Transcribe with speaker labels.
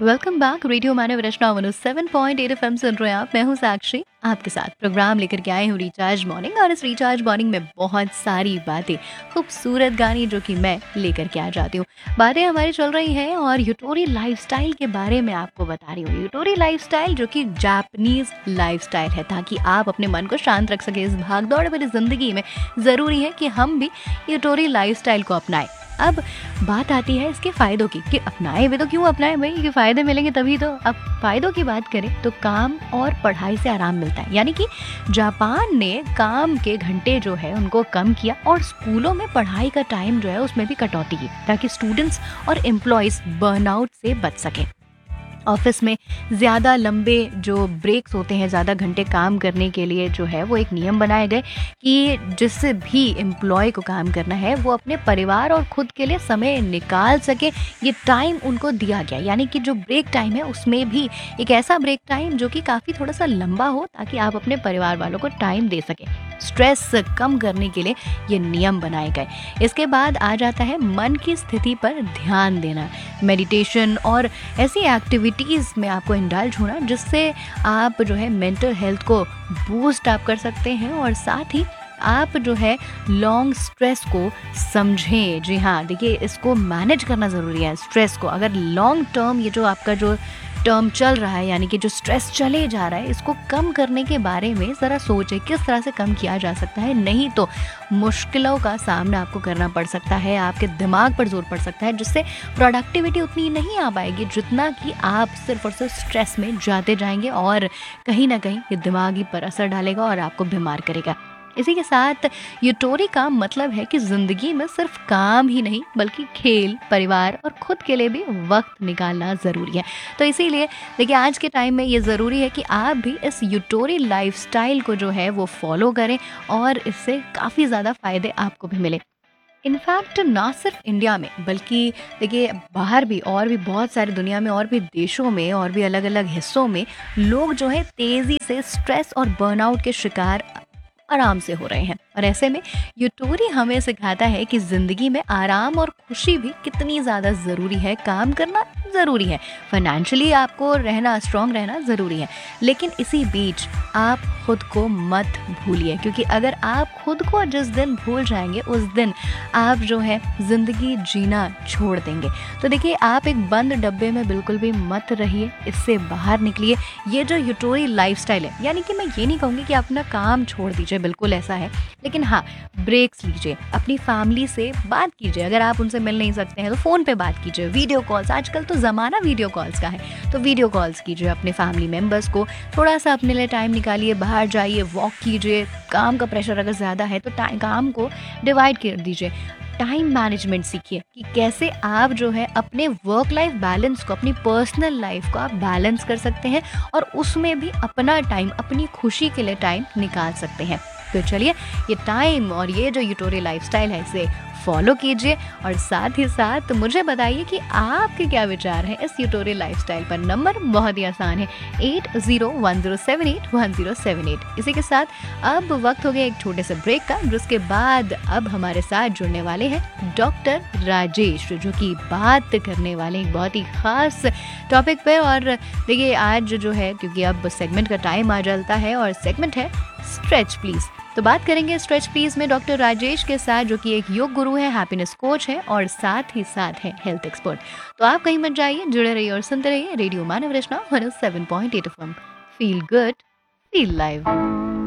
Speaker 1: Welcome back radio मानव रचना 107.8 FM सुन रहे हैं आप। मैं हूं साक्षी, आपके साथ प्रोग्राम लेकर के आए हूं रिचार्ज मॉर्निंग। और इस रिचार्ज मॉर्निंग में बहुत सारी बातें, खूबसूरत गाने जो कि मैं लेकर के आ जाती हूँ। बातें हमारी चल रही हैं और यूटोरी लाइफस्टाइल के बारे में आपको बता रही हूँ। यूटोरी लाइफस्टाइल जो कि जापानीज लाइफस्टाइल है, ताकि आप अपने मन को शांत रख सके इस भागदौड़ भरी जिंदगी में। ज़रूरी है कि हम भी यूटोरी लाइफस्टाइल को अपनाएं। अब बात आती है इसके फायदों की कि अपनाए भी तो क्यों अपनाए भाई, कि फायदे मिलेंगे तभी तो। अब फायदों की बात करें तो काम और पढ़ाई से आराम मिलता है, यानी कि जापान ने काम के घंटे जो है उनको कम किया और स्कूलों में पढ़ाई का टाइम जो है उसमें भी कटौती की, ताकि स्टूडेंट्स और एम्प्लॉयज बर्नआउट से बच सके। ऑफिस में ज़्यादा लंबे जो ब्रेक्स होते हैं, ज़्यादा घंटे काम करने के लिए जो है वो एक नियम बनाए गए कि जिससे भी एम्प्लॉय को काम करना है वो अपने परिवार और खुद के लिए समय निकाल सके। ये टाइम उनको दिया गया, यानी कि जो ब्रेक टाइम है उसमें भी एक ऐसा ब्रेक टाइम जो कि काफ़ी थोड़ा सा लंबा हो, ताकि आप अपने परिवार वालों को टाइम दे सकें। स्ट्रेस कम करने के लिए ये नियम बनाए गए। इसके बाद आ जाता है मन की स्थिति पर ध्यान देना, मेडिटेशन और ऐसी एक्टिविटीज़ में आपको इंडल्ज होना जिससे आप जो है मेंटल हेल्थ को बूस्ट आप कर सकते हैं। और साथ ही आप जो है लॉन्ग स्ट्रेस को समझें। जी हाँ, देखिए इसको मैनेज करना ज़रूरी है। स्ट्रेस को अगर लॉन्ग टर्म ये जो आपका जो टर्म चल रहा है, यानी कि जो स्ट्रेस चले जा रहा है, इसको कम करने के बारे में ज़रा सोचें किस तरह से कम किया जा सकता है। नहीं तो मुश्किलों का सामना आपको करना पड़ सकता है, आपके दिमाग पर जोर पड़ सकता है, जिससे प्रोडक्टिविटी उतनी नहीं आ पाएगी जितना कि आप सिर्फ और सिर्फ स्ट्रेस में जाते जाएंगे और कहीं ना कहीं ये दिमागी पर असर डालेगा और आपको बीमार करेगा। इसी के साथ यूटोरी का मतलब है कि ज़िंदगी में सिर्फ काम ही नहीं बल्कि खेल, परिवार और खुद के लिए भी वक्त निकालना ज़रूरी है। तो इसीलिए देखिए आज के टाइम में ये ज़रूरी है कि आप भी इस यूटोरी लाइफस्टाइल को जो है वो फॉलो करें और इससे काफ़ी ज़्यादा फ़ायदे आपको भी मिले। इनफैक्ट ना सिर्फ इंडिया में बल्कि देखिए बाहर भी, और भी बहुत सारी दुनिया में और भी देशों में और भी अलग अलग हिस्सों में लोग जो है तेज़ी से स्ट्रेस और बर्नआउट के शिकार आराम से हो रहे हैं। और ऐसे में यूटोरी हमें सिखाता है कि ज़िंदगी में आराम और खुशी भी कितनी ज़्यादा ज़रूरी है। काम करना ज़रूरी है, फाइनेंशियली आपको रहना, स्ट्रांग रहना ज़रूरी है, लेकिन इसी बीच आप खुद को मत भूलिए, क्योंकि अगर आप खुद को जिस दिन भूल जाएंगे उस दिन आप जो है ज़िंदगी जीना छोड़ देंगे। तो देखिए आप एक बंद डब्बे में बिल्कुल भी मत रहिए, इससे बाहर निकलिए। ये जो यूटोरी लाइफस्टाइल है, यानी कि मैं ये नहीं कहूँगी कि अपना काम छोड़ दीजिए, बिल्कुल ऐसा है, लेकिन हाँ ब्रेक्स लीजिए, अपनी फैमिली से बात कीजिए। अगर आप उनसे मिल नहीं सकते हैं तो फ़ोन पे बात कीजिए, वीडियो कॉल्स, आजकल तो ज़माना वीडियो कॉल्स का है, तो वीडियो कॉल्स कीजिए अपने फैमिली मेम्बर्स को। थोड़ा सा अपने लिए टाइम निकालिए, बाहर जाइए, वॉक कीजिए। काम का प्रेशर अगर ज़्यादा है तो काम को डिवाइड कर दीजिए। टाइम मैनेजमेंट सीखिए कि कैसे आप जो है अपने वर्क लाइफ बैलेंस को, अपनी पर्सनल लाइफ को आप बैलेंस कर सकते हैं और उसमें भी अपना टाइम, अपनी खुशी के लिए टाइम निकाल सकते हैं। तो चलिए ये टाइम और ये जो यूटोरी लाइफस्टाइल है इसे फॉलो कीजिए और साथ ही साथ मुझे बताइए कि आपके क्या विचार हैं इस यूटोरी लाइफस्टाइल पर। नंबर बहुत ही आसान है, 8010781078। इसी के साथ अब वक्त हो गया एक छोटे से ब्रेक का, जिसके बाद अब हमारे साथ जुड़ने वाले हैं डॉक्टर राजेश, जो कि बात करने वाले एक बहुत ही खास टॉपिक पे। और देखिए आज जो है, क्योंकि अब सेगमेंट का टाइम आ जाता है और सेगमेंट है स्ट्रेच प्लीज, तो बात करेंगे स्ट्रेच प्लीज में डॉक्टर राजेश के साथ, जो कि एक योग गुरु है, हैप्पीनेस कोच है और साथ ही साथ है हेल्थ एक्सपर्ट। तो आप कहीं मत जाइए, जुड़े रहिए और सुनते रहिए रेडियो मानव रचना 107.8 FM. Feel good, feel live.